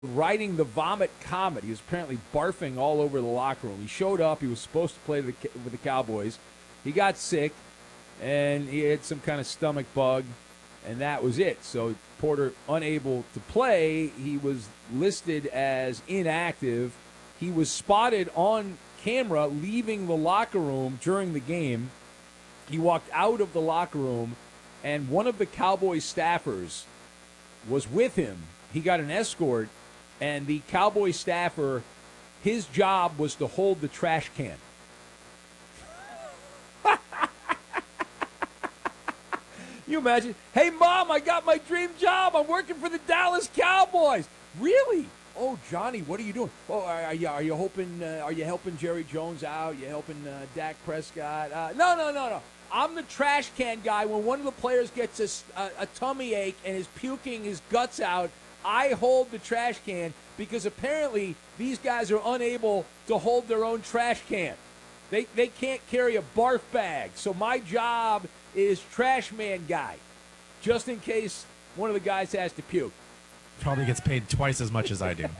riding the vomit comet. He was apparently barfing all over the locker room. He showed up. He was supposed to play with the Cowboys. He got sick, and he had some kind of stomach bug, and that was it. So Porter unable to play. He was listed as inactive. He was spotted on camera leaving the locker room during the game. He walked out of the locker room, and one of the Cowboys staffers was with him. He got an escort, and the Cowboy staffer, his job was to hold the trash can. You imagine? Hey, Mom, I got my dream job. I'm working for the Dallas Cowboys. Really? Oh, Johnny, what are you doing? Oh, are you hoping? Are you helping Jerry Jones out? You helping Dak Prescott? No. I'm the trash can guy. When one of the players gets a tummy ache and is puking his guts out, I hold the trash can because apparently these guys are unable to hold their own trash can. They can't carry a barf bag. So my job is trash man guy, just in case one of the guys has to puke. Probably gets paid twice as much as I do.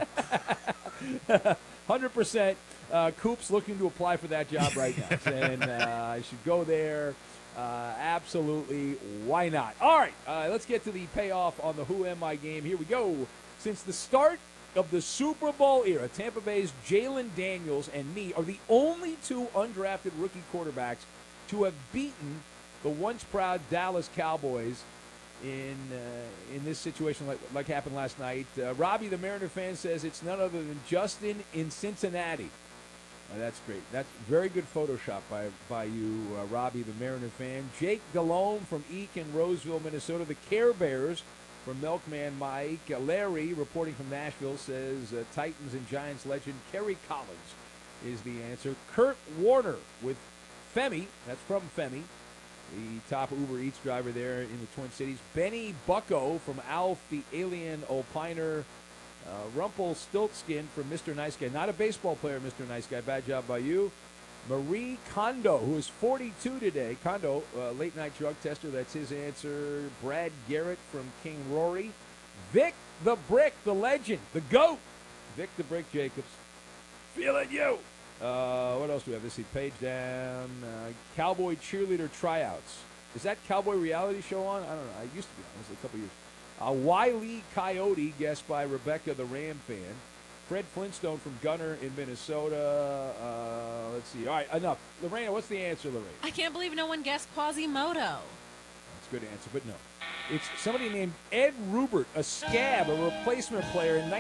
100%. Coop's looking to apply for that job right now. And I should go there. Absolutely. Why not? All right. Let's get to the payoff on the Who Am I game. Here we go. Since the start of the Super Bowl era, Tampa Bay's Jalen Daniels and me are the only two undrafted rookie quarterbacks to have beaten the once proud Dallas Cowboys in this situation like happened last night. Robbie, the Mariner fan, says it's none other than Justin in Cincinnati. That's great. That's very good Photoshop by you, Robbie, the Mariner fan. Jake Galone from Eakin, Roseville, Minnesota. The Care Bears from Milkman Mike. Larry, reporting from Nashville, says Titans and Giants legend Kerry Collins is the answer. Kurt Warner with Femi. That's from Femi, the top Uber Eats driver there in the Twin Cities. Benny Bucko from Alf, the Alien Opiner. Rumpelstiltskin from Mr. Nice Guy. Not a baseball player, Mr. Nice Guy. Bad job by you. Marie Kondo, who is 42 today. Kondo, late night drug tester. That's his answer. Brad Garrett from King Rory. Vic the Brick, the legend, the GOAT. Vic the Brick Jacobs. Feeling you. What else do we have? Let's see. Page down. Cowboy cheerleader tryouts. Is that Cowboy reality show on? I don't know. I used to be on. It was a couple years. Wiley Coyote, guessed by Rebecca, the Ram fan. Fred Flintstone from Gunner in Minnesota. Let's see. All right, enough. Lorena, what's the answer, Lorena? I can't believe no one guessed Quasimodo. That's a good answer, but no. It's somebody named Ed Rubert, a scab, a replacement player in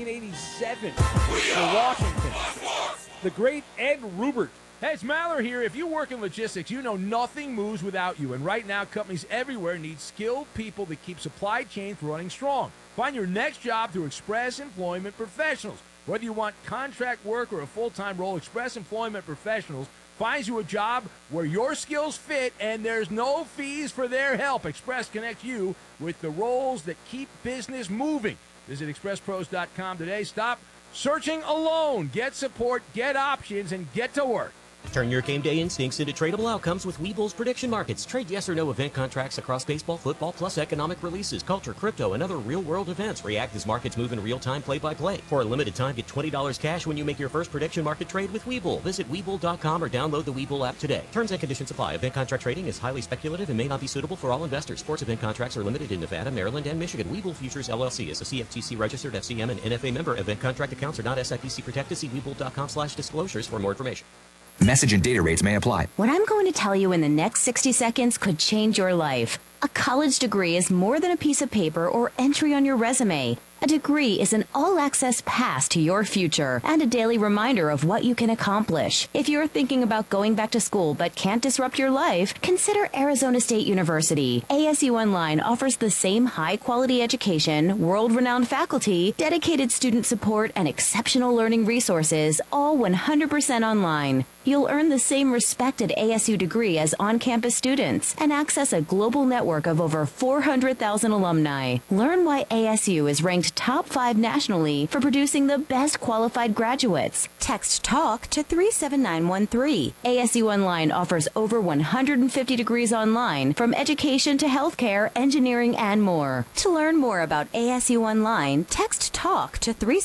1987 for Washington. The great Ed Rubert. Hey, it's Maller here. If you work in logistics, you know nothing moves without you. And right now, companies everywhere need skilled people to keep supply chains running strong. Find your next job through Express Employment Professionals. Whether you want contract work or a full-time role, Express Employment Professionals finds you a job where your skills fit and there's no fees for their help. Express connects you with the roles that keep business moving. Visit expresspros.com today. Stop searching alone. Get support, get options, and get to work. Turn your game day instincts into tradable outcomes with Webull's prediction markets. Trade yes or no event contracts across baseball, football, plus economic releases, culture, crypto, and other real-world events. React as markets move in real time, play-by-play. For a limited time, get $20 cash when you make your first prediction market trade with Webull. Visit Webull.com or download the Webull app today. Terms and conditions apply. Event contract trading is highly speculative and may not be suitable for all investors. Sports event contracts are limited in Nevada, Maryland, and Michigan. Webull Futures LLC is a CFTC-registered FCM and NFA member. Event contract accounts are not SIPC protected. See Webull.com/disclosures for more information. Message and data rates may apply. What I'm going to tell you in the next 60 seconds could change your life. A college degree is more than a piece of paper or entry on your resume. A degree is an all-access pass to your future and a daily reminder of what you can accomplish. If you're thinking about going back to school but can't disrupt your life, consider Arizona State University. ASU Online offers the same high-quality education, world-renowned faculty, dedicated student support, and exceptional learning resources, all 100% online. You'll earn the same respected ASU degree as on-campus students and access a global network of over 400,000 alumni. Learn why ASU is ranked ranked top 5 nationally for producing the best qualified graduates. Text TALK to 37913. ASU Online offers over 150 degrees online, from education to healthcare, engineering, and more. To learn more about ASU Online, text TALK to 37913.